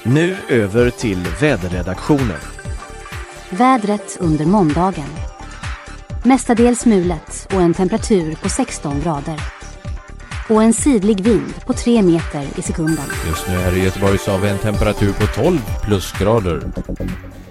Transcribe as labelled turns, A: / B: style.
A: Nu över till väderredaktionen.
B: Vädret under måndagen. Mestadels mulet och en temperatur på 16 grader. Och en sidlig vind på 3 meter i sekunden.
C: Just nu här i Göteborg så har vi en temperatur på 12 plusgrader.